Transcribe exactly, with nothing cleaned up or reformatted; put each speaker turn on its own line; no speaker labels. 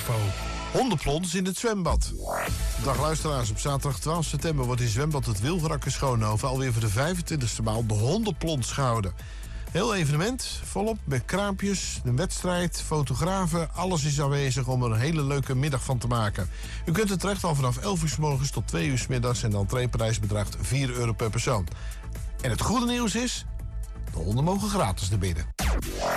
info.
Hondenplons in het zwembad. Dag luisteraars, op zaterdag twaalf september wordt in zwembad het Wilgerakker Schoonhoven alweer voor de vijfentwintigste maal de hondenplons gehouden. Heel evenement, volop met kraampjes, een wedstrijd, fotografen, alles is aanwezig om er een hele leuke middag van te maken. U kunt er terecht al vanaf elf uur 's morgens tot twee uur 's middags en de entreeprijs bedraagt vier euro per persoon. En het goede nieuws is, de honden mogen gratis naar binnen.